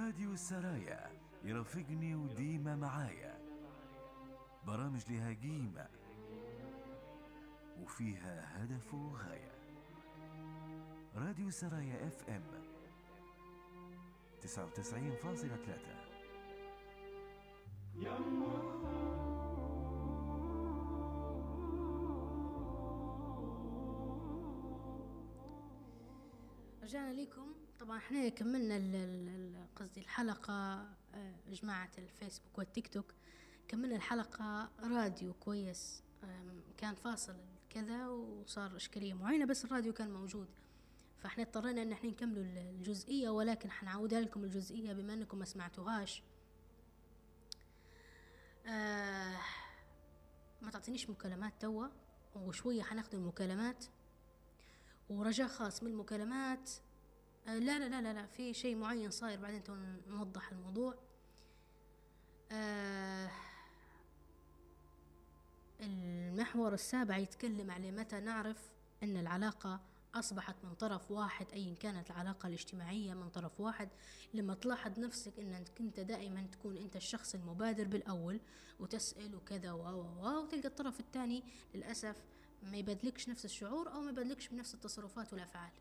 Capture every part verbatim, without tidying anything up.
راديو السرايا يرافقني وديما معايا، برامج لها قيمة وفيها هدف وغاية. راديو السرايا اف ام تسعة وتسعين فاصلة ثلاثة. رجعنا لكم. طبعا احنا كملنا قصدي الحلقة، جماعة الفيسبوك والتيك توك، كملنا الحلقة راديو كويس. كان فاصل كذا وصار إشكالية معينة، بس الراديو كان موجود، فاحنا اضطرينا ان احنا نكملوا الجزئية، ولكن حنعودها لكم الجزئية بما انكم ما سمعتوهاش. آه ما تعطينيش مكالمات توا، وشوية حناخد المكالمات، ورجاء خاص من المكالمات. آه لا لا لا لا لا في شيء معين صاير، بعدين نوضح الموضوع. آه المحور السابع يتكلم على متى نعرف أن العلاقة أصبحت من طرف واحد، أي كانت العلاقة الاجتماعية من طرف واحد. لما تلاحظ نفسك أنك أنت دائما تكون أنت الشخص المبادر بالأول وتسأل وكذا و و وتلقى الطرف الثاني للأسف ما يبادلكش نفس الشعور أو ما يبادلكش بنفس التصرفات والأفعال.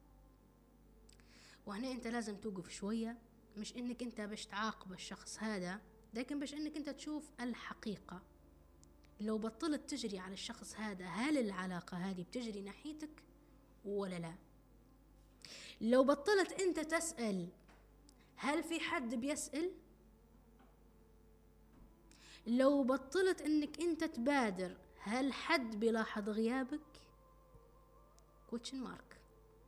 وهنا أنت لازم توقف شوية، مش أنك أنت باش تعاقب الشخص هذا، لكن باش أنك أنت تشوف الحقيقة. لو بطلت تجري على الشخص هذا، هل العلاقة هذه بتجري ناحيتك ولا لا؟ لو بطلت أنت تسأل هل في حد بيسأل؟ لو بطلت أنك أنت تبادر هل حد بيلاحظ غيابك؟ كوتشن مارك.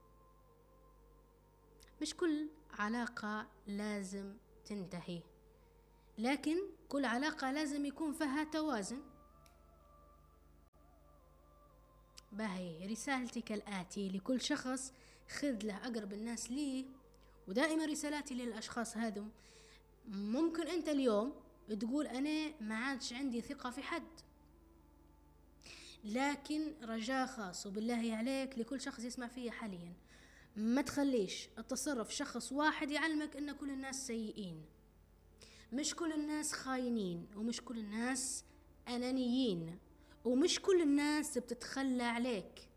مش كل علاقة لازم تنتهي، لكن كل علاقة لازم يكون فيها توازن. باهي رسالتي كالآتي لكل شخص، خذ له أقرب الناس ليه، ودائما رسالاتي للأشخاص هذم. ممكن أنت اليوم تقول أنا ما عادش عندي ثقة في حد، لكن رجاء خاص وبالله عليك لكل شخص يسمع فيه حاليا، ما تخليش التصرف شخص واحد يعلمك أن كل الناس سيئين. مش كل الناس خاينين، ومش كل الناس أنانيين، ومش كل الناس بتتخلى عليك.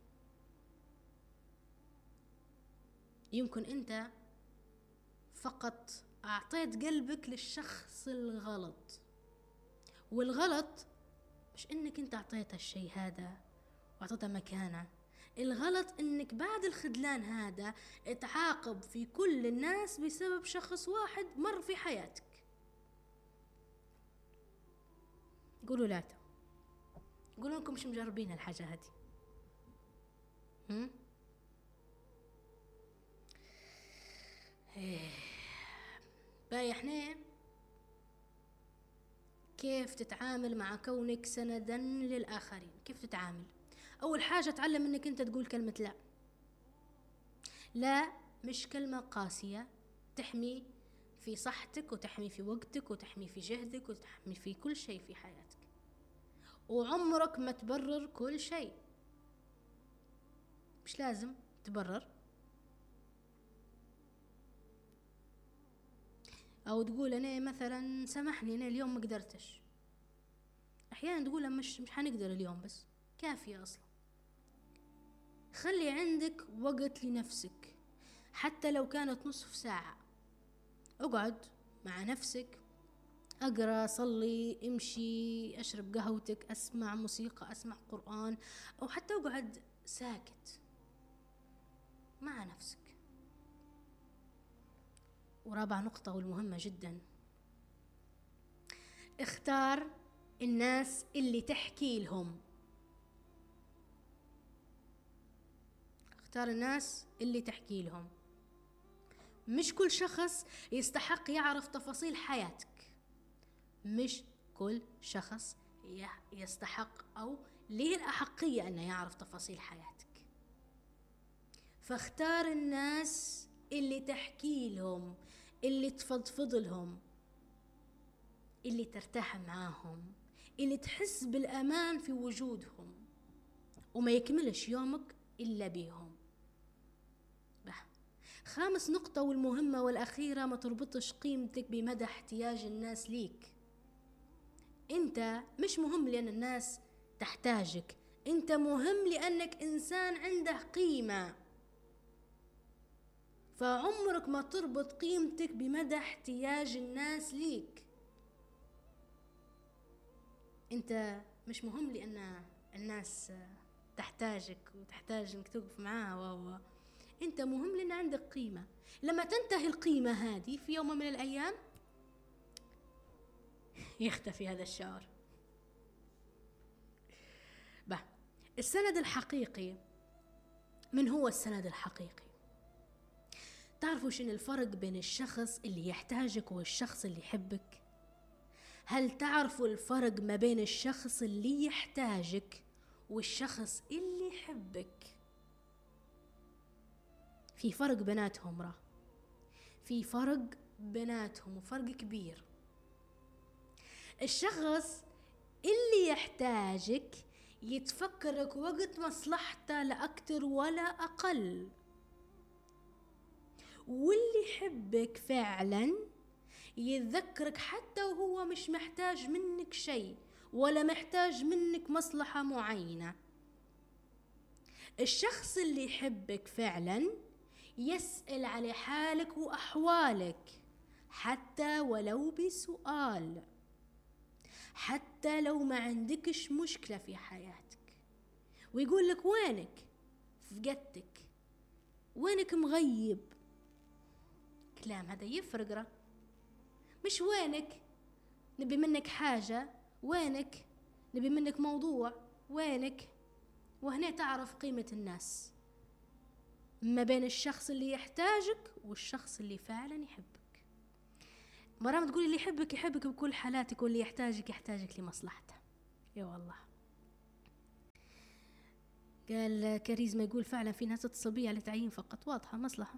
يمكن أنت فقط أعطيت قلبك للشخص الغلط، والغلط مش إنك أنت أعطيت الشيء هذا وأعطيته مكانه، الغلط إنك بعد الخذلان هذا تعاقب في كل الناس بسبب شخص واحد مر في حياتك. قولوا لا، قولوا لكم مش مجربين الحاجة هذه. هم؟ باي احنا كيف تتعامل مع كونك سندا للآخرين؟ كيف تتعامل؟ أول حاجة تعلم انك انت تقول كلمة لا. لا مش كلمة قاسية، تحمي في صحتك وتحمي في وقتك وتحمي في جهدك وتحمي في كل شيء في حياتك، وعمرك ما تبرر كل شيء. مش لازم تبرر او تقول انا مثلا سامحني انا اليوم ما قدرتش. احيانا تقول مش مش حنقدر اليوم، بس كافية اصلا. خلي عندك وقت لنفسك، حتى لو كانت نصف ساعة. اقعد مع نفسك، اقرأ، صلي، امشي، اشرب قهوتك، اسمع موسيقى، اسمع قرآن، او حتى اقعد ساكت مع نفسك. ورابع نقطة والمهمة جدا، اختار الناس اللي تحكي لهم. اختار الناس اللي تحكي لهم. مش كل شخص يستحق يعرف تفاصيل حياتك، مش كل شخص يستحق أو ليه الأحقية أنه يعرف تفاصيل حياتك. فاختار الناس اللي تحكي لهم، اللي تفضفض لهم، اللي ترتاح معاهم، اللي تحس بالأمان في وجودهم، وما يكملش يومك إلا بيهم. خامس نقطة والمهمة والأخيرة، ما تربطش قيمتك بمدى احتياج الناس ليك. انت مش مهم لأن الناس تحتاجك، انت مهم لأنك إنسان عنده قيمة. فعمرك ما تربط قيمتك بمدى احتياج الناس ليك. انت مش مهم لأن الناس تحتاجك وتحتاج انك توقف معاها، و انت مهم لأن عندك قيمة. لما تنتهي القيمة هذه في يوم من الأيام يختفي هذا الشعور. به السند الحقيقي، من هو السند الحقيقي؟ تعرفوا شنو الفرق بين الشخص اللي يحتاجك والشخص اللي يحبك؟ هل تعرفوا الفرق ما بين الشخص اللي يحتاجك والشخص اللي يحبك؟ في فرق بيناتهم، راه في فرق بيناتهم وفرق كبير. الشخص اللي يحتاجك يتفكرك وقت مصلحته لا أكتر ولا أقل، واللي يحبك فعلا يتذكرك حتى وهو مش محتاج منك شيء ولا محتاج منك مصلحة معينة. الشخص اللي يحبك فعلا يسأل على حالك وأحوالك حتى ولو بسؤال، حتى لو ما عندكش مشكلة في حياتك، ويقول لك وينك، فقدتك، وينك مغيب. كلام هذا يفرق، راه مش وينك نبي منك حاجة، وينك نبي منك موضوع، وينك. وهنا تعرف قيمة الناس ما بين الشخص اللي يحتاجك والشخص اللي فعلا يحبك. مرام تقولي اللي يحبك يحبك بكل حالاتك، واللي يحتاجك يحتاجك لمصلحته. يا والله. قال كاريزما يقول فعلا في ناس تتصل بي على تعيين فقط. واضحة مصلحة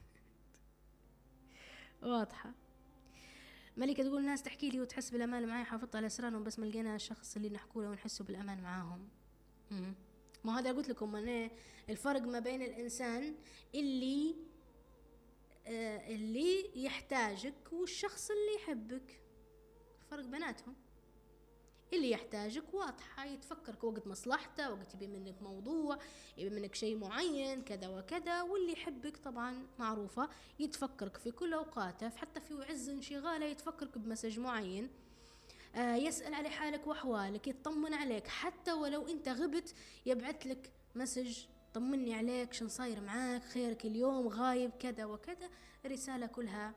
واضحة. ملكة تقول الناس تحكي لي وتحس بالأمان معاي، حافظت على أسرارهم بس ما لقينا الشخص اللي نحكوا له ونحسوا بالأمان معاهم. مم. ما هذا قلت لكم أنا الفرق ما بين الإنسان اللي آه اللي يحتاجك والشخص اللي يحبك. الفرق بيناتهم، اللي يحتاجك واضحة، يتفكرك وقت مصلحته، وقت يبي منك موضوع، يبي منك شيء معين كذا وكذا. واللي يحبك طبعا معروفة، يتفكرك في كل أوقاته، حتى في عز انشغاله يتفكرك بمسج معين، آه يسأل على حالك وأحوالك، يطمن عليك حتى ولو أنت غبت، يبعث لك مسج طمني عليك، شن صاير معاك، خيرك اليوم، غايب كذا وكذا. رسالة كلها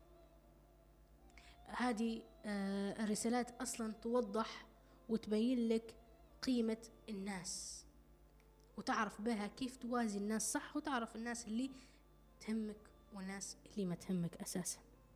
هذه آه الرسالات أصلا توضح وتبين لك قيمة الناس، وتعرف بها كيف توازي الناس صح، وتعرف الناس اللي تهمك والناس اللي ما تهمك أساسا.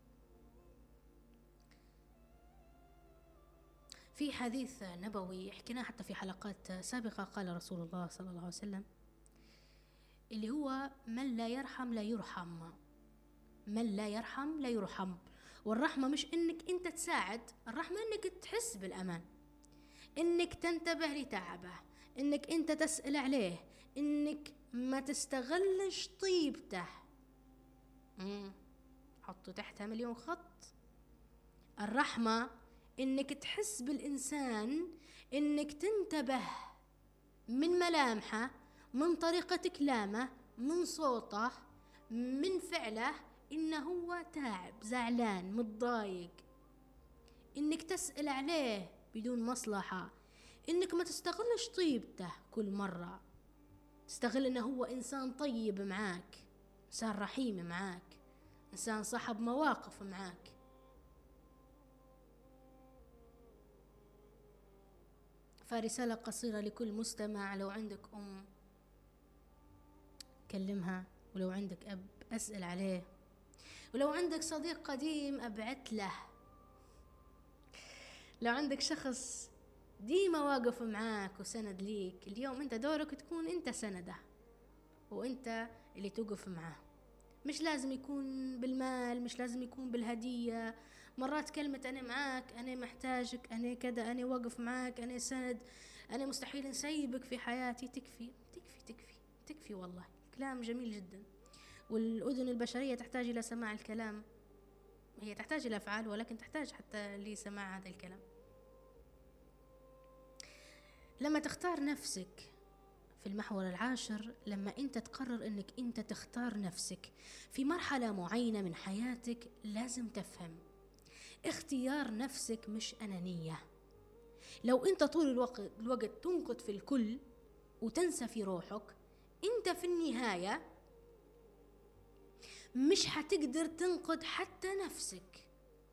في حديث نبوي حكيناه حتى في حلقات سابقة، قال رسول الله صلى الله عليه وسلم اللي هو من لا يرحم لا يرحم، من لا يرحم لا يرحم. والرحمة مش انك انت تساعد، الرحمة انك تحس بالامان، انك تنتبه لتعبه، انك انت تسأل عليه، انك ما تستغلش طيبته. مم. حطوا تحتها مليون خط. الرحمة انك تحس بالانسان، انك تنتبه من ملامحه، من طريقة كلامه، من صوته، من فعله، إنه هو تعب، زعلان، متضايق، إنك تسأل عليه بدون مصلحة، إنك ما تستغلش طيبته كل مرة، تستغل إنه هو إنسان طيب معاك، إنسان رحيم معاك، إنسان صاحب مواقف معاك. فرسالة قصيرة لكل مستمع، لو عندك أم كلمها، ولو عندك أب أسأل عليه، ولو عندك صديق قديم أبعت له، لو عندك شخص ديما واقف معاك وسند ليك، اليوم انت دورك تكون انت سنده وانت اللي توقف معاه. مش لازم يكون بالمال، مش لازم يكون بالهدية. مرات كلمة أنا معاك، أنا محتاجك، أنا كذا، أنا واقف معاك، أنا سند، أنا مستحيل نسيبك في حياتي، تكفي تكفي تكفي تكفي. والله كلام جميل جدا. والأذن البشرية تحتاج إلى سماع الكلام، هي تحتاج إلى أفعال ولكن تحتاج حتى لسماع هذا الكلام. لما تختار نفسك في المحور العاشر، لما أنت تقرر أنك أنت تختار نفسك في مرحلة معينة من حياتك، لازم تفهم اختيار نفسك مش أنانية. لو أنت طول الوقت, الوقت تنقد في الكل وتنسى في روحك، أنت في النهاية مش حتقدر تنقد حتى نفسك.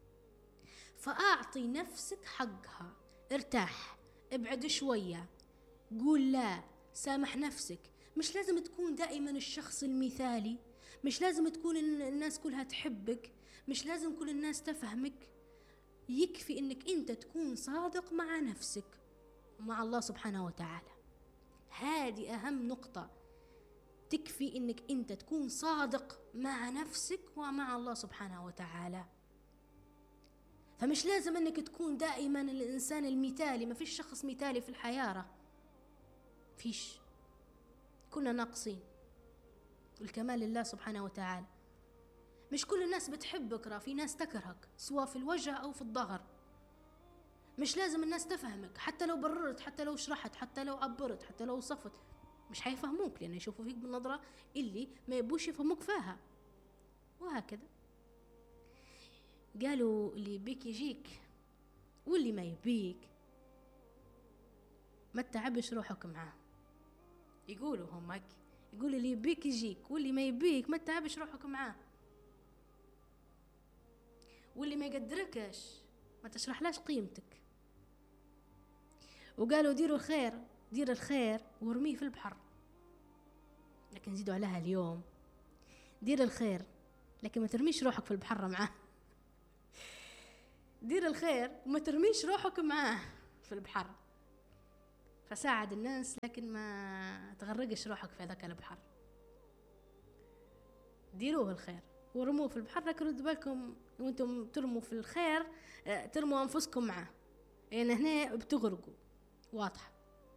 فأعطي نفسك حقها، ارتاح، ابعد شوية، قول لا، سامح نفسك. مش لازم تكون دائما الشخص المثالي، مش لازم تكون الناس كلها تحبك، مش لازم كل الناس تفهمك. يكفي انك انت تكون صادق مع نفسك ومع الله سبحانه وتعالى. هذه اهم نقطة، تكفي انك انت تكون صادق مع نفسك ومع الله سبحانه وتعالى. فمش لازم انك تكون دائما الانسان المثالي، ما فيش شخص مثالي في الحياة، فيش، كنا ناقصين، والكمال لله سبحانه وتعالى. مش كل الناس بتحبك، را في ناس تكرهك سواء في الوجه أو في الظهر. مش لازم الناس تفهمك، حتى لو بررت، حتى لو شرحت، حتى لو عبرت، حتى لو وصفت، مش حيفهموك، لأن يشوفوا فيك بالنظرة اللي ما يبوش يفهموك فيها. وهكذا قالوا اللي يبيك يجيك، واللي ما يبيك ما تتعبش روحك معاه. يقولوا هم هيك، يقول اللي يبيك يجيك، واللي ما يبيك ما تتعبش روحك معاه. واللي ما يقدركش ما تشرحلاش قيمتك. وقالوا ديروا الخير، دير الخير وارميه في البحر. لكن زيدوا عليها اليوم، دير الخير لكن ما ترميش روحك في البحر معاه. دير الخير وما ترميش روحك معاه في البحر. فساعد الناس لكن ما تغرقش روحك في ذاك البحر. ديروه الخير ورموه في البحر، لكن ردوا بالكم وانتم ترموا في الخير ترموا انفسكم معاه، لان يعني هنا بتغرقوا. واضحه.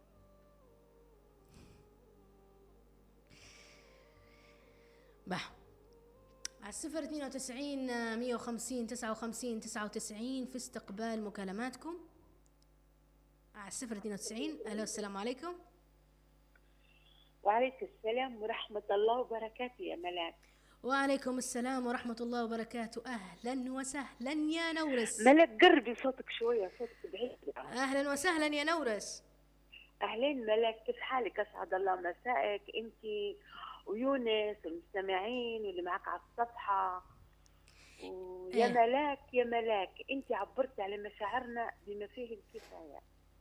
بح على الصفر اثنين وتسعين مية وخمسين تسعة وخمسين تسعة وتسعين في استقبال مكالماتكم. على الصفر اثنين وتسعين. الو السلام عليكم. وعليكم السلام ورحمة الله وبركاته يا ملاك. وعليكم السلام ورحمة الله وبركاته. أهلا وسهلا يا نورس. ملاك قربي صوتك شوية، صوتك بعيد. أهلا وسهلا يا نورس. أهلين ملاك، كيف حالك؟ أسعد الله مسائك أنت ويونس والمستمعين واللي معك على الصفحة. ويا إيه. ملاك يا ملاك، أنت عبرتي على مشاعرنا بما فيه الكفاية.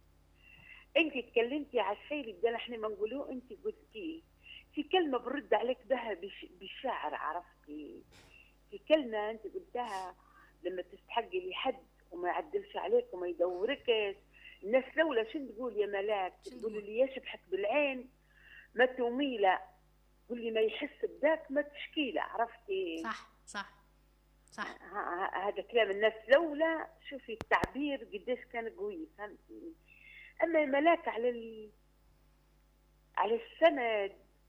أنت تكلمتي على الشيء اللي بدنا احنا ما نقولوه، أنت قلتيه. في كلمة برد عليك بها بالشعر، عرفتي؟ في كلمة أنت قلتها لما تستحقي لحد وما يعدلش عليك وما يدوركش. الناس لولا شن تقول يا ملاك؟ تقول اللي يشبحك بالعين ما توميله، قول لي ما يحس بذاك ما تشكيله، عرفتي؟ صح صح صح. هذا كلام الناس لولا. شوفي التعبير قديش كان قوي، فهمتي؟ أما يا ملاك على ال... على السند،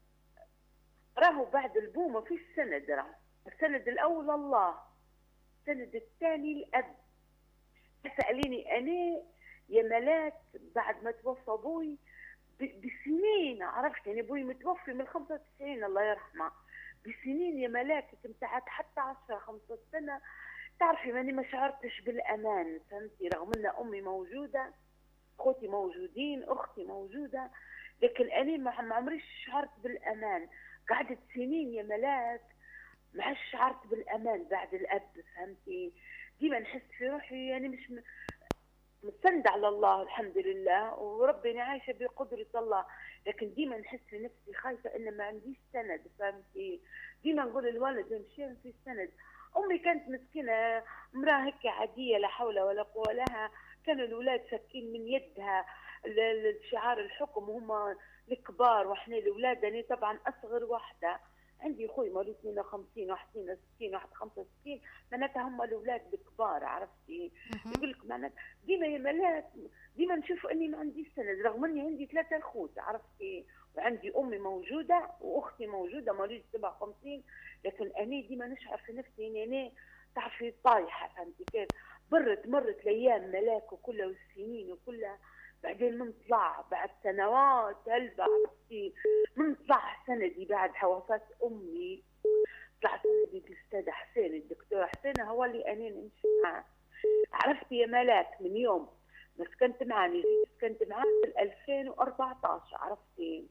راهو بعد البومة في السند، راه السند الأول الله، السند الثاني الأب. تسأليني أنا يا ملاك بعد ما توفى أبوي بسنين، عرفت يعني أبوي متوفي من خمسة وتسعين الله يرحمه، بسنين يا ملاك كنت حتى عشرة خمسة سنة. تعرفي ماني ما شعرتش بالأمان، فهمتي؟ رغم أن أمي موجودة، أخوتي موجودين، أختي موجودة، لكن أنا ما عمريش شعرت بالأمان. قعدت سنين يا ملاك ما عادش شعرت بالأمان بعد الأب، فهمتي؟ ديما نحس في روحي يعني مش مستند على الله الحمد لله، وربي عايشة بقدرة الله، لكن ديما نحس في نفسي خايفة إن ما عنديش سند، فهمتي؟ ديما نقول الولد يمشي في سند. أمي كانت مسكينة امرأة هيك عادية لا حول ولا قوة لها، كانوا الأولاد ساكين من يدها شعار الحكم وهم الكبار واحنا الأولاد. أنا طبعا أصغر واحدة، عندي أخوي مولود اثنين وخمسين واحد اثنين وستين واحد خمسة وستين، معناتها هم الأولاد الكبار، عرفتي؟ يقول لك معناتها ديما يا ملاك ديما نشوف إني ما عنديش سند، رغم إني عندي ثلاثة أخوات، عرفتي؟ وعندي أمي موجودة وأختي موجودة مولود سبعة وخمسين، لكن أنا ديما نشعر في نفسي إني أنا تعرفي طايحة، فهمتي كيف؟ مرت مرت الأيام ملاك وكلها والسنين وكلها، بعدين من طلع بعد سنوات هلبة عرفتي، من طلع سندي بعد وفاة أمي، طلع سندي الأستاذ حسين، الدكتور حسين هو اللي أنا نمشي معاه. عرفتي يا ملاك من يوم ما سكنت معاه، نجي سكنت معاه في ألفين وأربعة عشر، عرفتي؟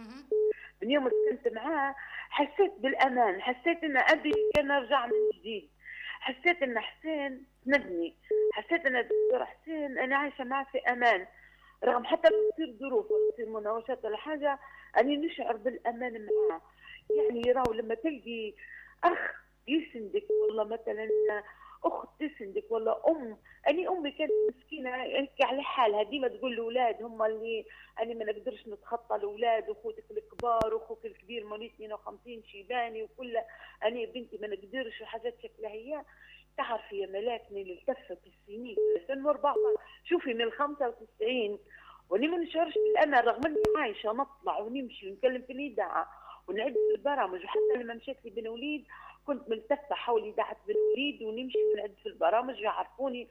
من يوم ما سكنت معاه حسيت بالأمان، حسيت إن أبي كان رجع من جديد، حسيت إن حسين سندني، حسيت إن الدكتور حسين أنا عايشة معاه في أمان، رغم حتى لو تصير ظروف ولا تصير مناوشات ولا حاجة أني نشعر بالأمان معاه. يعني راهو لما تلقي أخ يسندك، والله مثلا أخت تسندك، ولا أم، أني أمي كانت مسكينة هيك على حالها، ديما تقول الأولاد هم اللي أنا ما نقدرش نتخطى الأولاد، وأخوتك الكبار وأخوك الكبير مواليد اثنين وخمسين شيباني وكلها، أنا بنتي ما نقدرش وحاجات شكلها هي. تعرفي يا ملاك من التفة السنين ألفين وأربعة شوفي من الخمسة وتسعين واني ما نشعرش بالامان، رغم اني عايشه نطلع ونمشي ونتكلم في الاذاعه ونعد في البرامج، وحتى لما مشيت لي بن وليد كنت ملتفه حول اذاعه بن وليد ونمشي ونعد في البرامج ويعرفوني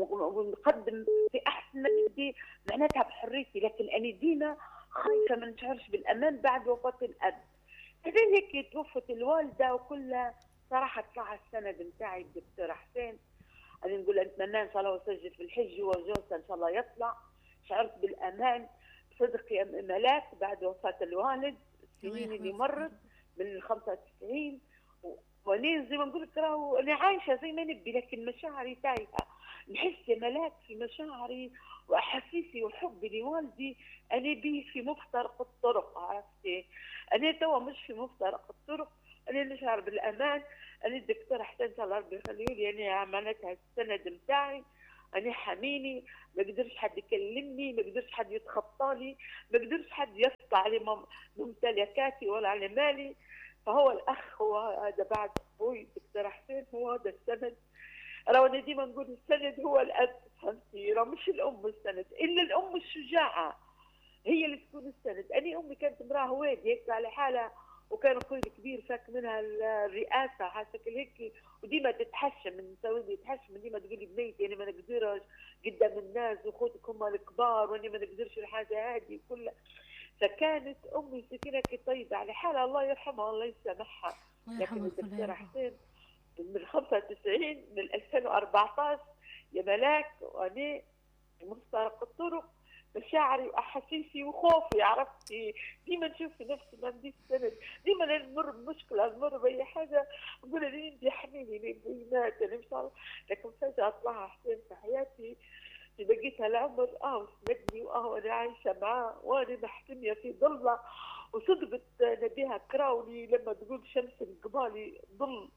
ونقدم في احسن ما ندي معناتها بحريتي، لكن انا ديما خايفه ما نشعرش بالامان بعد وفاه الاب. بعدين هيك توفت الوالده وكلها، صراحه طلع السند نتاعي الدكتور حسين، انا نقول نتمنى ان شاء الله وسجل في الحج وجوزها ان شاء الله يطلع. شعرت بالامان بصدق يا ملاك بعد وفاه الوالد، السنين اللي مرت من ال خمسة وتسعين وانا زي ما نقول لك راهو انا عايشه زي ما نبي، لكن مشاعري تايهه. نحس يا ملاك في مشاعري واحاسيسي وحبي لوالدي انا بيه في مفترق الطرق، عرفتي؟ انا توا مش في مفترق الطرق، انا نشعر بالامان. انا الدكتور حسين ان شاء الله ربي يخليه لي، انا عملتها السند نتاعي، انا حميني، ما قدرش حد يكلمني، ما قدرش حد يتخطى ما قدرش حد يسطع على ممتلكاتي ولا على مالي. فهو الاخ هو هذا بعد ابوي الدكتور حسين، هو هذا السند. راه انا ديما نقول السند هو الاب، فهمتي؟ راه مش الام السند، الا الام الشجاعه هي اللي تكون السند. انا امي كانت امراه هوادي هيك على حالها، وكان اخوي الكبير فاك منها الرئاسه حاسه هيك، وديما تتحشم من سوي تتحشم، ديما تقولي بنيتي انا ما نقدرش قدام الناس واخوتك هم الكبار وانا ما نقدرش الحاجه هذه كلها. فكانت امي سكينه طيبه على حالها، الله يرحمها الله يسامحها. لكن الدكتور حسين من خمسة وتسعين من ألفين وأربعة عشر يا ملاك وانا مفترق الطرق، مشاعري واحاسيسي وخوفي، عرفتي؟ ديما نشوف في نفسي ما عنديش سند، ديما نمر بمشكله نمر باي حاجه نقول لي انت حنيني لي مات ان شاء الله، لكن فجاه طلع حسين في حياتي في بقيتها العمر اه سندني واه انا عايشه معاه وانا محتميه في ظله. وصدقت نبيها كراولي لما تقول شمس القبالي ظل،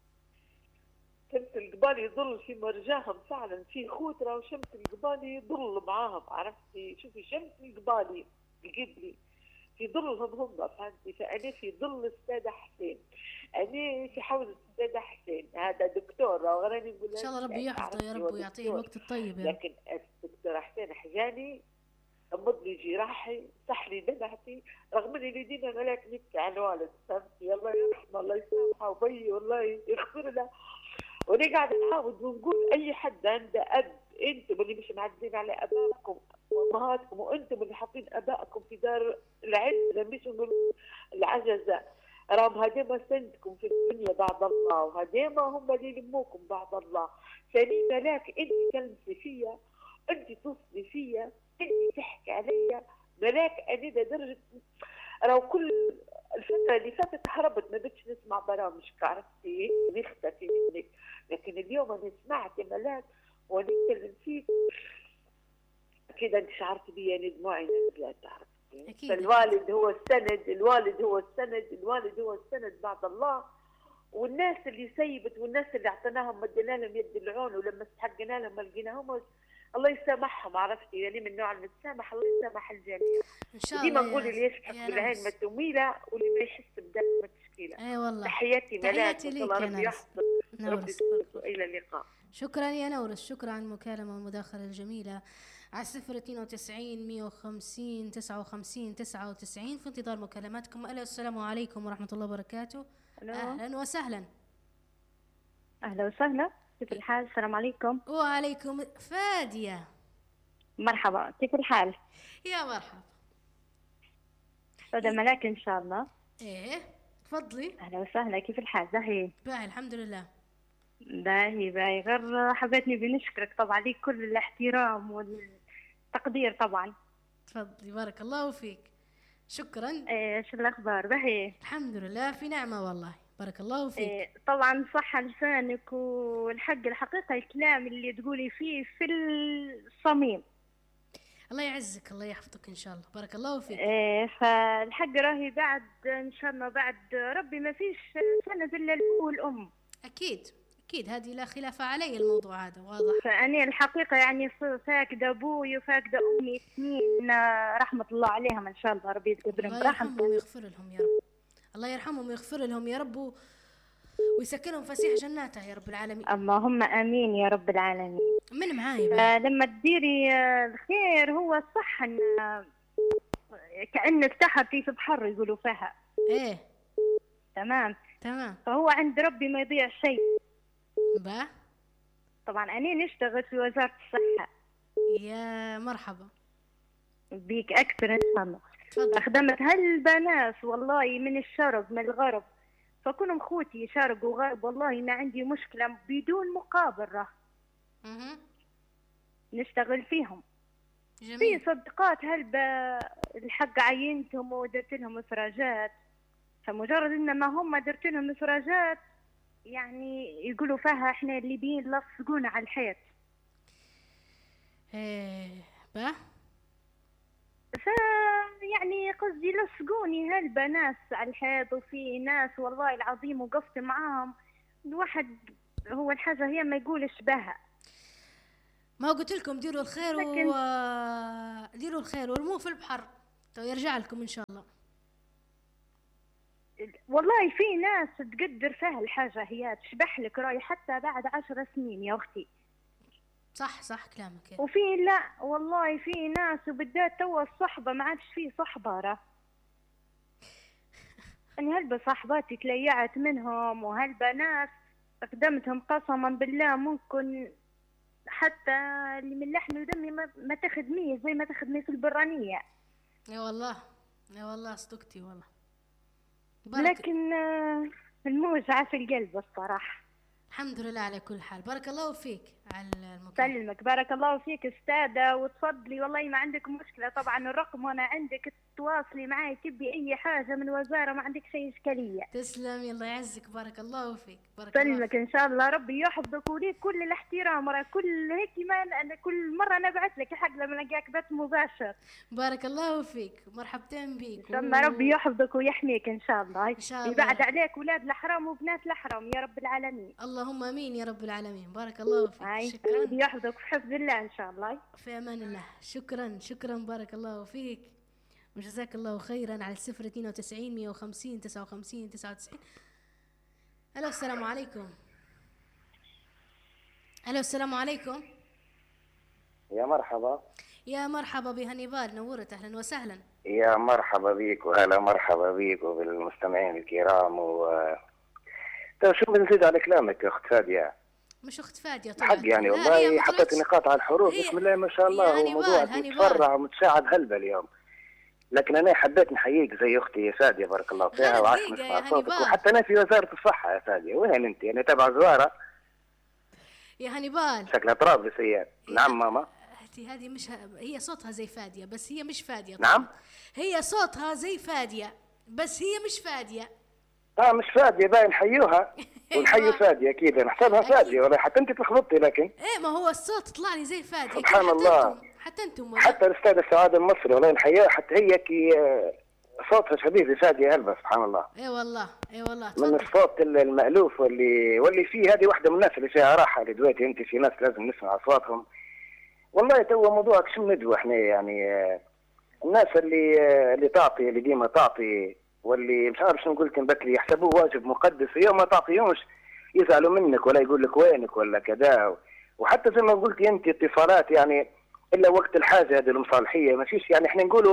شمس القبالي يضل في مرجاهم فعلا، في خوترة وشمس القبالي يضل معاهم، عرفتي؟ شوفي شمس القبالي القبلي في ظلهم هم، فهمتي؟ فأنا في ظل السادة حسين، أنا في حوزة السادة حسين، هذا دكتور غيرني يقول إن شاء الله ربي يحفظه يا رب ويعطيه الوقت الطيب يا رب. لكن الدكتور حسين حجاني غمض لي جراحي، صح لي دمعتي، رغم اني ديما ملاك نبكي على الوالد، فهمتي؟ الله يرحمه الله يسامحه وبي والله يغفر له. وانا قاعده نعاود ونقول اي حد عنده اب، انتم اللي مش معدين على ابائكم وامهاتكم، وانتم اللي حاطين ابائكم في دار العز، مش نقول العجزه، راهم هذيما سندكم في الدنيا بعد الله، وهذيما هم اللي يلموكم بعد الله. ثاني ملاك انت تلمسي فيا، انت توصلي فيا، انت تحكي عليا ملاك. انا لدرجه راهو كل الفتره اللي فاتت هربت ما بدش نسمع برامجك، عرفتي؟ نختفي منك، لكن اليوم انا سمعت يا ملاك وانا نتكلم فيك كذا انت شعرت بي يعني دموعي نزلت، عرفتي؟ فالوالد هو السند، الوالد هو السند، الوالد هو السند بعد الله. والناس اللي سيبت والناس اللي اعطيناهم مدينا لهم يد العون، ولما استحقنا لهم ما لقيناهمش الله يسامحهم، عرفتي؟ يعني من نوع المتسامح الله يسامح الجميع. ان شاء الله. ديما نقول اللي يشحك بالعين ما تميله واللي ما يحس بدم ما تشكيله. اي والله. تحياتي ملاك، تحياتي ليك يا نورس. نورس. الى اللقاء. شكرا يا نورس، شكرا على المكالمه والمداخله الجميله على صفر اثنين وتسعين مية وخمسين تسعة وخمسين تسعة وتسعين. في انتظار مكالماتكم. الو السلام عليكم ورحمه الله وبركاته. أهلا وسهلا. أهلا وسهلا، كيف الحال؟ السلام عليكم. وعليكم. فادية، مرحبا، كيف الحال؟ يا مرحبا. سودة ملاك إن شاء الله. إيه تفضلي. أهلا وسهلا، كيف الحال؟ باهي باهي الحمد لله. باهي باهي غير حبيتني بنشكرك طبعا، ليك كل الاحترام والتقدير طبعا. تفضلي بارك الله فيك. شكرا. إيه شو الأخبار؟ باهي الحمد لله في نعمة والله، بارك الله فيك. إيه طبعا صح لسانك، والحق الحقيقة الكلام اللي تقولي فيه في الصميم. الله يعزك، الله يحفظك إن شاء الله، بارك الله فيك. إيه فالحق راهي بعد إن شاء الله بعد ربي ما فيش سند إلا الأم والأم. أكيد أكيد، هذه لا خلاف علي، الموضوع هذا واضح. فأنا الحقيقة يعني فاقدة أبوي وفاقدة أمي سنين، رحمة الله عليهم إن شاء الله، ربي يقدرهم الله يرحمهم ويغفر لهم يا رب. الله يرحمهم ويغفر لهم يا رب، ويسكنهم فسيح جناته يا رب العالمين. اللهم آمين يا رب العالمين. من معاي لما تديري الخير هو صح إن كأنك تحتي في بحر يقولوا فيها. إيه تمام تمام. فهو عند ربي ما يضيع شيء. با طبعا أنا نشتغل في وزارة الصحة. يا مرحبا بيك أكثر إن شاء الله. خدمت هالبنات والله من الشرق من الغرب، فكلهم خوتي شرق وغرب، والله ما عندي مشكلة بدون مقابل اها نشتغل فيهم. جميل. في صدقات هلبة الحق عينتهم ودرت لهم إفراجات، فمجرد إن ما هم درت لهم إفراجات يعني يقولوا فيها إحنا الليبيين لصقونا على الحيط. إيه با ف يعني قصدي لصقوني هالبنات على الحيط، وفي ناس والله العظيم وقفت معاهم الواحد هو الحاجة هي ما يقولش بها. ما قلت لكم ديروا الخير لكن... و ديروا الخير وارموه في البحر تو يرجع لكم ان شاء الله. والله في ناس تقدر فيها الحاجة هي تشبح لك راي حتى بعد عشر سنين يا أختي. صح صح كلامك. وفي لا والله في ناس وبالذات توا الصحبة ما عادش فيه صحبة راه. أني هلبة صاحباتي تليعت منهم، وهالبنات قدمتهم قسما بالله ممكن حتى اللي من لحم ودمي ما, ما تخدميه زي ما تخدمي في البرانية. يا والله يا والله صدقتي والله. لكن الموجعة في القلب الصراحة. الحمد لله على كل حال، بارك الله فيك على المكان. سلمك بارك الله فيك استاذة، وتفضلي والله ما عندك مشكلة طبعا الرقم وانا عندك تواصلي معي تبي اي حاجة من الوزارة ما عندك شيء اشكالية. تسلمي الله يعزك، بارك الله فيك. بارك سلمك ان شاء الله، ربي يحفظك وليك كل الاحترام، راه كل هيك ما انا كل مرة نبعث لك حق لما نلقاك بث مباشر. بارك الله فيك، مرحبتين بيك. ان شاء الله ربي يحفظك ويحميك ان شاء الله. ان شاء الله يبعد عليك اولاد الحرام وبنات الحرام يا رب العالمين. اللهم امين يا رب العالمين، بارك الله فيك. هاي. شكرا. ربي يحفظك في حفظ الله ان شاء الله. في امان الله. شكرا شكرا بارك الله فيك، وجزاك الله خيرا على الصفر اثنين وتسعين مية وخمسين تسعة وخمسين تسعة وتسعين. الو السلام عليكم. الو السلام عليكم. يا مرحبا. يا مرحبا بهنيبال، نورت، اهلا وسهلا. يا مرحبا بيك وهلا مرحبا بيك وبالمستمعين الكرام. و طيب شو بنزيد على كلامك يا اخت فادية؟ مش اخت فادية طبعا، حق يعني والله حطيت نقاط على الحروف. بسم الله ما شاء الله، هو موضوع متفرع ومتشعب هلبة اليوم، لكن انا حبيت نحييك زي اختي يا فادية بارك الله فيها، وعاش نسمع صوتك. وحتى انا في وزارة الصحة يا فادية. وين انت؟ انا تبع زوارة يا هنيبال. شكلها طرابلسية. نعم ماما. هذه مش هي صوتها زي فادية بس هي مش فادية. نعم هي صوتها زي فادية بس هي مش فادية. اه مش فادية باين، حيوها ونحيي فادية اكيد، نحسبها فادية والله، حتى انت تلخبطتي. لكن ايه ما هو الصوت طلع لي زي فادية سبحان الله. حتى انتم حتى الاستاذ السعاد المصري والله نحييها، حتى هي كي صوتها شبيه بفادية هلبة سبحان الله. اي والله اي والله من الصوت المألوف واللي واللي فيه. هذه واحدة من الناس اللي فيها راحة اللي دلوقتي انت في ناس لازم نسمع اصواتهم. والله تو موضوعك شو ندوة احنا يعني الناس اللي اللي تعطي اللي ديما تعطي، واللي مش عارف شنو نقول لك بكري يحسبوه واجب مقدس، يوم ما تعطيهمش يزعلوا منك ولا يقول لك وينك ولا كذا. وحتى زي ما قلتي انت اتصالات يعني الا وقت الحاجه، هذه المصالحيه ما فيش يعني. احنا نقولوا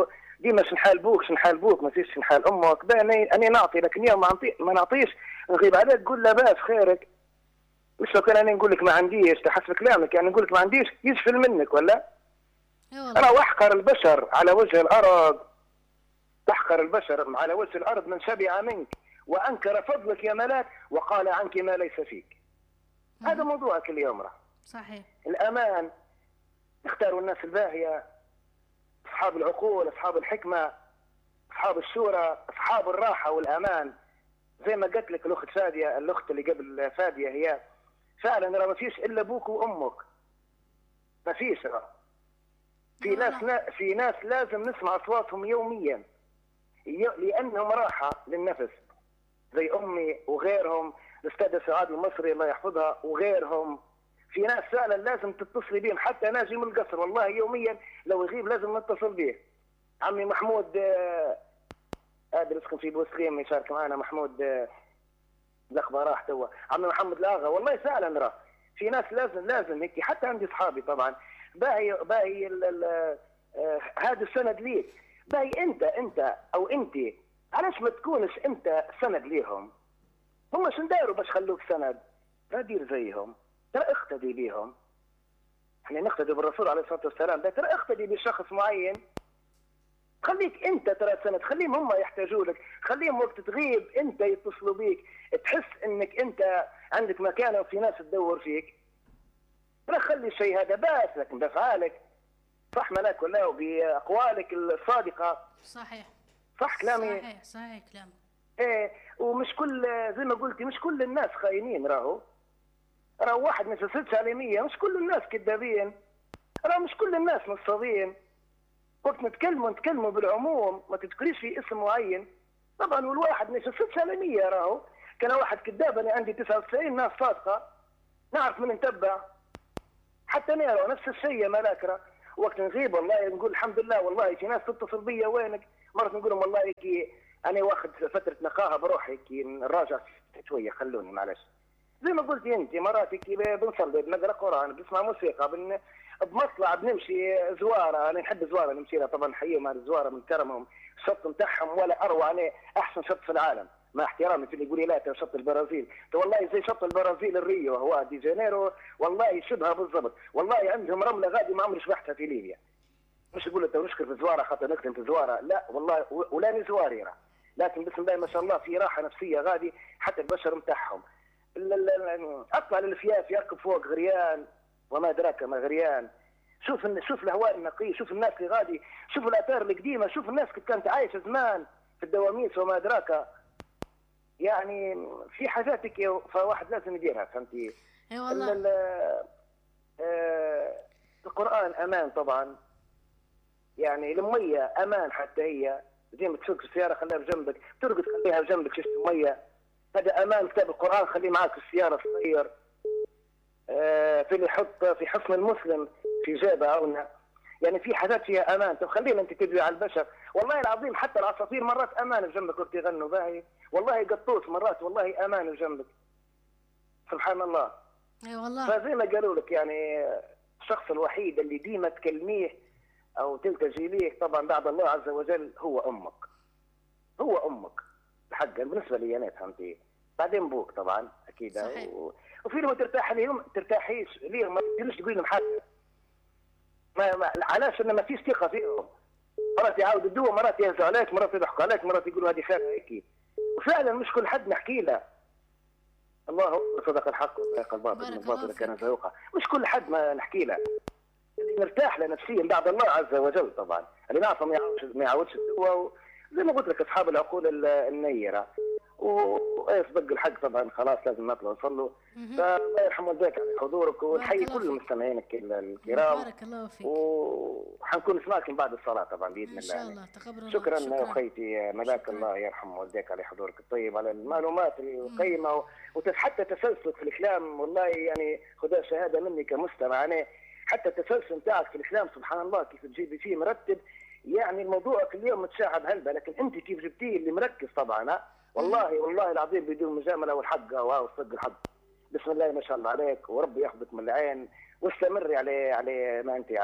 ديما شنحال بوك شنحال بوك ما فيش شنحال امك. انا نعطي لكن يوم ما نعطي ما نعطيش نغيب عليك تقول لاباس خيرك. مش لو كان انا نقول لك ما عنديش تحسب كلامك يعني نقول لك ما عنديش يشفل منك ولا؟ انا واحقر البشر على وجه الارض، تحقر البشر على وجه الارض من شبع منك وانكر فضلك يا ملاك وقال عنك ما ليس فيك. مم. هذا موضوعك اليوم راه. صحيح. الامان اختاروا الناس الباهيه، اصحاب العقول، اصحاب الحكمه، اصحاب الشورى، اصحاب الراحه والامان. زي ما قلت لك الاخت فاديه، الاخت اللي قبل فاديه، هي فعلا راه ما فيش الا ابوك وامك. ما فيش راه. في ناس لا في ناس لازم نسمع اصواتهم يوميا لانهم راحه للنفس، زي امي وغيرهم، الاستاذه سعاد المصري الله يحفظها وغيرهم. في ناس فعلا لازم تتصلي بهم، حتى ناجي من القصر والله يوميا لو يغيب لازم نتصل به. عمي محمود هذا يسكن في بوسخيم يشارك معنا، محمود الاخبار راح توا، عمي محمد الاغا والله فعلا راه في ناس لازم لازم هيك. حتى عندي اصحابي طبعا باهي باهي هذا السند ليك، باهي انت انت او انت علاش ما تكونش انت سند ليهم؟ هم شن داروا باش خلوك سند؟ لا دير زيهم، ترى اقتدي بيهم. احنا نقتدي بالرسول عليه الصلاه والسلام، ترى اقتدي بشخص معين. خليك انت ترى سند، خليهم هم يحتاجوا لك، خليهم وقت تغيب انت يتصلوا بيك، تحس انك انت عندك مكانه وفي ناس تدور فيك. لا خلي الشيء هذا باس لكن بافعالك، صح ملاك ولا؟ وباقوالك الصادقه. صحيح. صح كلامي؟ صحيح صحيح كلامك. ايه، ومش كل زي ما قلتي مش كل الناس خاينين، راهو راهو واحد ما يسدش على مية، مش كل الناس كذابين، راهو مش كل الناس نصابين. وقت نتكلموا نتكلموا بالعموم، ما تذكريش في اسم معين. طبعا والواحد ما يسدش على مية، راهو كان واحد كذاب. انا عندي تسعة وتسعين ناس صادقه نعرف من نتبع. حتى انا راهو نفس الشيء يا ملاك، راه وقت نغيب والله نقول الحمد لله، والله في ناس تتصل بيا وينك، مرات نقول لهم والله كي انا واخد فتره نقاهه بروحي كي نراجع شويه خلوني معلش. زي ما قلتي انت مرات كي بنصلي بنقرا قران بنسمع موسيقى بن... بمطلع بنمشي زواره. انا نحب زواره نمشي لها طبعا، نحييهم على الزواره من كرمهم، الشط نتاعهم ولا اروع. انا احسن شط في العالم مع احترامي في اللي يقول لي لا شط البرازيل، والله زي شط البرازيل الريو هو دي جانيرو، والله شبهها بالضبط. والله عندهم رمله غادي ما عمري شبحتها في ليبيا. مش نقول لك نشكر في زواره خاطر نكتم في زواره، لا والله ولا زواري راه، لكن بسم الله ما شاء الله في راحه نفسيه غادي حتى البشر نتاعهم. اطلع للفياف يركب فوق غريان وما ادراك ما غريان. شوف شوف الهواء النقي، شوف الناس اللي غادي، شوف الاثار القديمه، شوف الناس اللي كانت عايشه زمان في الدواميس وما ادراك. يعني في حاجات هيك فواحد لازم يديرها، فهمتي؟ اي والله. آه القران امان طبعا، يعني الميه امان، حتى هي زي ما تسوق السياره خليها بجنبك، ترقد خليها بجنبك شفت الميه، هذا امان. كتاب القران خليه معك في السياره صغير. آه في اللي يحط في حصن المسلم في جيبه عونه، يعني في حاجات فيها امان. طب خلينا انت تدوي على البشر، والله العظيم حتى العصافير مرات امان بجنبك وقت يغنوا باهي، والله قطوس مرات والله امان بجنبك، سبحان الله. اي والله. فزي ما قالوا لك يعني الشخص الوحيد اللي ديما تكلميه او تلتجي ليه طبعا بعد الله عز وجل هو امك، هو امك حقا بالنسبه لي انا، فهمتي؟ بعدين بوك طبعا اكيد. صحيح. و... وفي لهم ترتاح ليهم ترتاحيش ليهم، ما تقدرش تقول لهم حاجه. ما, ما... علاش؟ انه ما فيش ثقه فيهم. مرات يعاودوا الدواء، مرات يهزوا عليك، مرات يضحكوا عليك، مرات يقولوا هذه خير هيك. وفعلا مش كل حد نحكي له. الله صدق الحق وصدق الباطل، الباطل كان زهوقا. مش كل حد ما نحكي له، اللي مرتاح له نفسيا بعد الله عز وجل طبعا، اللي نعرفه ما يعاودش ما يعاودش الدواء. زي ما قلت لك اصحاب العقول النيره ويصدق الحق طبعا. خلاص لازم نطلع نصلوا. فالله يرحم والديك على حضورك، ونحيي كل مستمعينك الكرام. بارك الله فيك. وحنكون نسمعكم بعد الصلاه طبعا باذن الله. ان شاء الله. تقبل. شكرا, شكرا اخيتي ملاك. الله يرحم والديك على حضورك الطيب، على المعلومات القيمه، وحتى تسلسلك في الكلام. والله يعني خذها شهاده مني كمستمع، انا حتى التسلسل نتاعك في الكلام سبحان الله كيف تجيبي فيه مرتب. يعني الموضوع كل يوم متشعب هلبة، لكن انت كيف جبتيه اللي مركز طبعا. والله والله العظيم بدون مجامله والحق والصدق الحق. بسم الله ما شاء الله عليك، وربي ياخذك من العين واستمري على على ما انت عليه.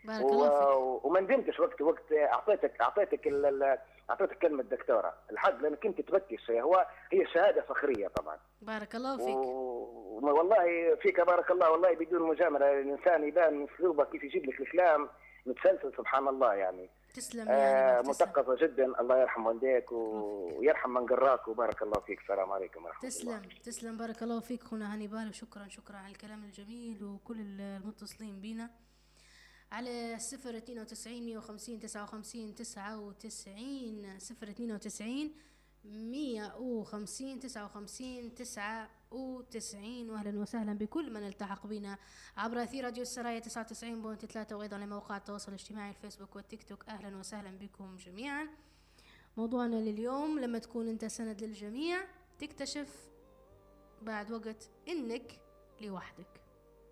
بارك الله فيك. وما ندمتش وقت وقت اعطيتك اعطيتك اعطيتك كلمه دكتوره الحق، لانك انت تبكي. هو هي شهاده فخريه طبعا. بارك الله فيك. و... والله فيك بارك الله، والله بدون مجامله الانسان يبان من اسلوبه كيف يجيب لك الكلام متسلسل سبحان الله يعني. تسلم آه يعني مثقفه جدا، الله يرحم والديك ويرحم من قراك، وبارك الله فيك. السلام عليكم ورحمه تسلم. الله. تسلم تسلم بارك الله فيك خونا هانيبال، وشكرا شكرا على الكلام الجميل، وكل المتصلين بينا على صفر اثنين وتسعين مية وخمسين تسعة وخمسين تسعة وتسعين صفر اثنين وتسعين مية وخمسين تسعة وخمسين تسعة وتسعين. واهلا وسهلا بكل من التحق بنا عبر اثير راديو السرايا تسعة وتسعين فاصلة ثلاثة، وايضا لمواقع التواصل الاجتماعي الفيسبوك والتيك توك. اهلا وسهلا بكم جميعا. موضوعنا لليوم: لما تكون انت سند للجميع تكتشف بعد وقت انك لوحدك.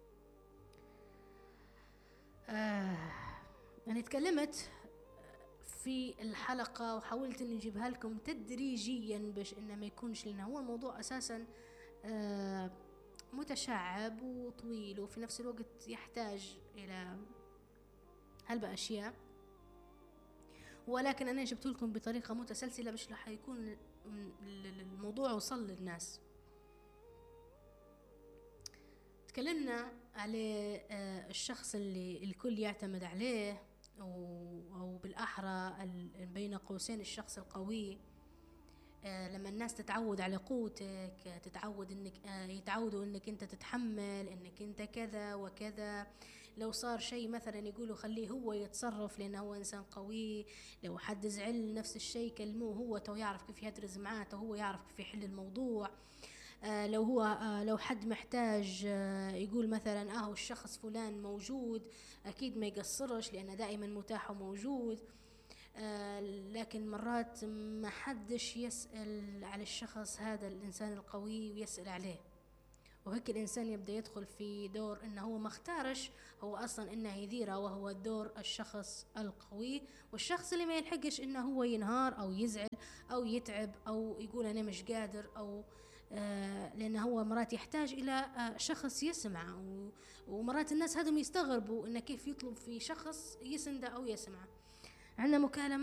آه أنا تكلمت في الحلقة وحاولت أن نجيبها لكم تدريجيا باش إنه ما يكونش لنا هو الموضوع أساسا آه متشعب وطويل، وفي نفس الوقت يحتاج إلى هلبة أشياء، ولكن أنا جبت لكم بطريقة متسلسلة باش راح يكون الموضوع وصل للناس. تكلمنا على الشخص اللي الكل يعتمد عليه، أو بالأحرى بين قوسين الشخص القوي. لما الناس تتعود على قوتك، تتعود انك يتعودوا انك انت تتحمل، انك انت كذا وكذا. لو صار شيء مثلا يقولوا خليه هو يتصرف لانه هو انسان قوي. لو حد زعل نفس الشيء كلموه، هو تو يعرف كيف يدرز معاته، هو يعرف كيف يحل الموضوع. آه لو هو آه لو حد محتاج آه يقول مثلا اهو الشخص فلان موجود، اكيد ما يقصرش لانه دائما متاح وموجود. آه لكن مرات ما حدش يسأل على الشخص هذا الانسان القوي ويسأل عليه، وهيك الانسان يبدأ يدخل في دور انه هو ما اختارش هو اصلا انه يديره، وهو دور الشخص القوي. والشخص اللي ما يلحقش انه هو ينهار او يزعل او يتعب او يقول انا مش قادر، او آه لأنه هو مرات يحتاج إلى آه شخص يسمع. ومرات الناس هذم يستغربوا إنه كيف يطلب في شخص يسنده أو يسمع. عندنا مكالمة.